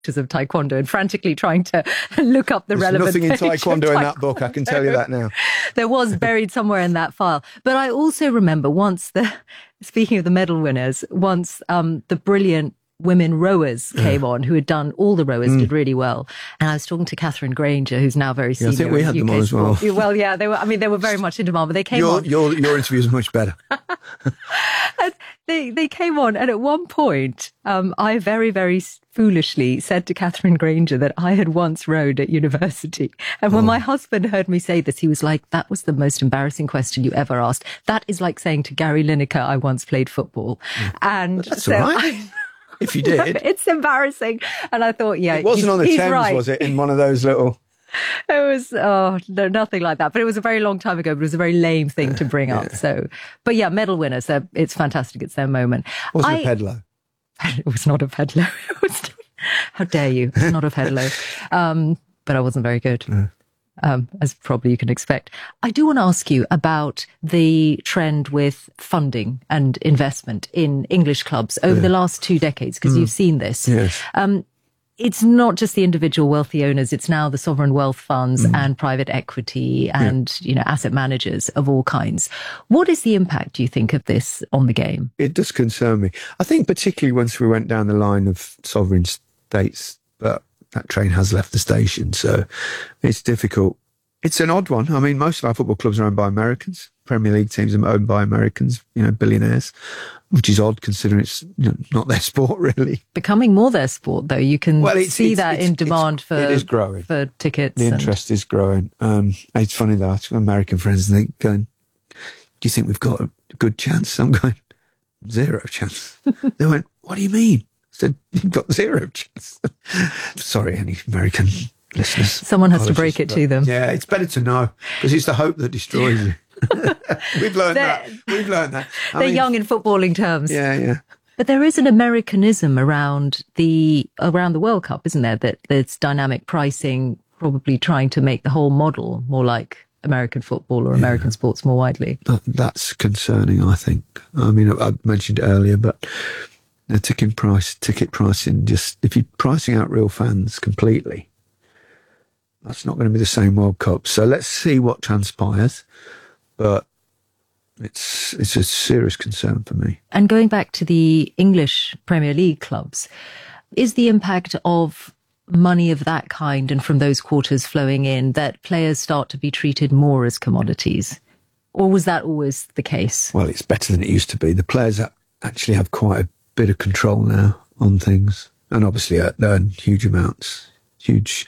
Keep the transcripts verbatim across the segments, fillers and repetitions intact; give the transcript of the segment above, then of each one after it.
of taekwondo and frantically trying to look up the There's relevant nothing in page of taekwondo in that book, I can tell you that now. There was buried somewhere in that file. But I also remember once the, speaking of the medal winners, once um, the brilliant women rowers came on who had done, all the rowers mm. did really well. And I was talking to Catherine Granger, who's now very senior. Yeah, I think we had them on as well. Well, yeah, they were, I mean, they were very much in demand, but they came your, on. Your, your interview is much better. And they, they came on. And at one point, um, I very, very foolishly said to Catherine Granger that I had once rowed at university. And when oh. my husband heard me say this, he was like, that was the most embarrassing question you ever asked. That is like saying to Gary Lineker, I once played football. Mm. And That's so all right. I, if you did. It's embarrassing. And I thought, yeah, it wasn't he's, on the he's Thames, right. was it? In one of those little... It was, oh, no, nothing like that. But it was a very long time ago, but it was a very lame thing to bring up. So, but yeah, medal winners, it's fantastic. It's their moment. Wasn't I, a Pedlo? It was not a Pedlo. It was, how dare you? It's not a Pedlo. Um, but I wasn't very good. Yeah. Um, as probably you can expect. I do want to ask you about the trend with funding and investment in English clubs over yeah. the last two decades, because mm. you've seen this. Yes. Um, it's not just the individual wealthy owners, it's now the sovereign wealth funds mm. and private equity and, yeah. you know, asset managers of all kinds. What is the impact, do you think, of this on the game? It does concern me. I think particularly once we went down the line of sovereign states, but that train has left the station, so it's difficult. It's an odd one. I mean, most of our football clubs are owned by Americans. Premier League teams are owned by Americans, you know, billionaires, which is odd considering it's, you know, not their sport, really. Becoming more their sport, though. You can well, it's, see it's, that it's, in demand it's, for, it is growing. for tickets. The interest and... is growing. Um, it's funny, though, American friends, and they going, do you think we've got a good chance? I'm going, zero chance. They went, what do you mean? said, you've got zero chance. Sorry, any American listeners. Someone has to break it to them. Yeah, it's better to know, because it's the hope that destroys you. We've learned that. We've learned that. I they're mean, young in footballing terms. Yeah, yeah. But there is an Americanism around the around the World Cup, isn't there? That there's dynamic pricing, probably trying to make the whole model more like American football or American yeah. sports more widely. That, that's concerning, I think. I mean, I, I mentioned it earlier, but the ticket price, ticket pricing, just if you're pricing out real fans completely, that's not going to be the same World Cup. So let's see what transpires. But it's it's a serious concern for me. And going back to the English Premier League clubs, is the impact of money of that kind and from those quarters flowing in that players start to be treated more as commodities? Or was that always the case? Well, it's better than it used to be. The players actually have quite a bit of control now on things, and obviously earn huge amounts, huge,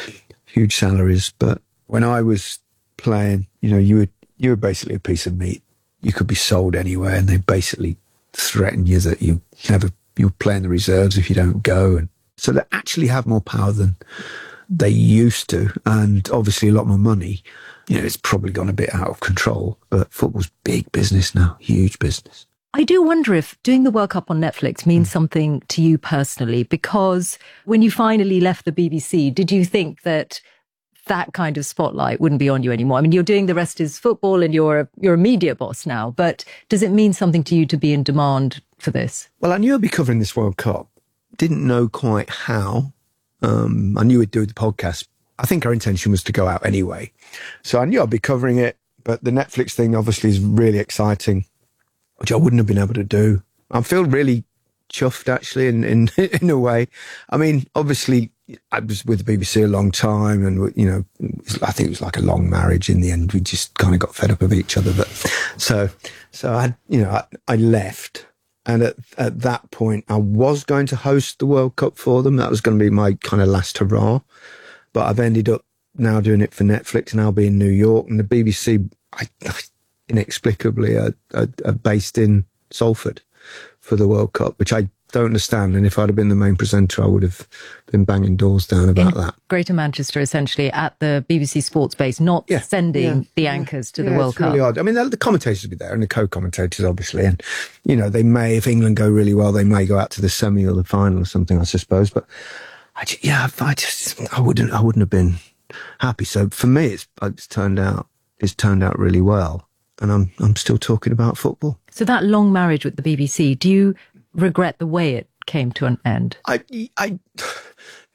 huge salaries. But when I was playing, you know, you were you were basically a piece of meat. You could be sold anywhere, and they basically threaten you that you never you'll play in the reserves if you don't go. And so they actually have more power than they used to, and obviously a lot more money. You know, it's probably gone a bit out of control, but football's big business now, huge business. I do wonder if doing the World Cup on Netflix means mm. something to you personally, because when you finally left the B B C, did you think that that kind of spotlight wouldn't be on you anymore? I mean, you're doing The Rest is Football and you're a, you're a media boss now, but does it mean something to you to be in demand for this? Well, I knew I'd be covering this World Cup. Didn't know quite how. Um, I knew we'd do the podcast. I think our intention was to go out anyway. So I knew I'd be covering it, but the Netflix thing obviously is really exciting, which I wouldn't have been able to do. I feel really chuffed, actually, in, in, in a way. I mean, obviously, I was with the B B C a long time, and, you know, I think it was like a long marriage in the end. We just kind of got fed up of each other. But so, so I, you know, I, I left. And at, at that point, I was going to host the World Cup for them. That was going to be my kind of last hurrah. But I've ended up now doing it for Netflix, and I'll be in New York. And the B B C, I, I inexplicably, are, are, are based in Salford for the World Cup, which I don't understand. And if I'd have been the main presenter, I would have been banging doors down about in that. Greater Manchester, essentially, at the B B C Sports base, not yeah, sending yeah, the anchors yeah, to the yeah, World it's really Cup. Odd. I mean, the, the commentators will be there, and the co-commentators, obviously. And, you know, they may, if England go really well, they may go out to the semi or the final or something, I suppose. But I just, yeah, I just, I wouldn't, I wouldn't have been happy. So for me, it's, it's turned out, it's turned out really well. And I'm, I'm still talking about football. So that long marriage with the B B C, do you regret the way it came to an end? I, I,